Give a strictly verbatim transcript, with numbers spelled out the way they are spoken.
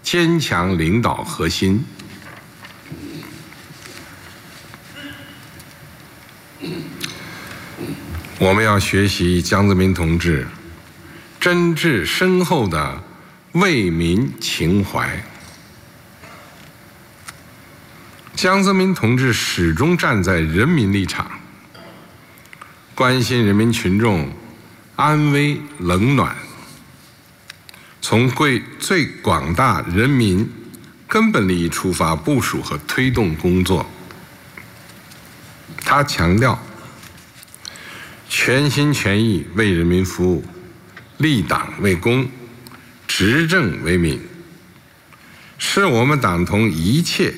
坚强领导核心。我们要学习江泽民同志真挚深厚的为民情怀。江泽民同志始终站在人民立场，关心人民群众安危冷暖，从贵最广大人民根本利益出发部署和推动工作。他强调全心全意为人民服务，立党为公，执政为民，是我们党同一切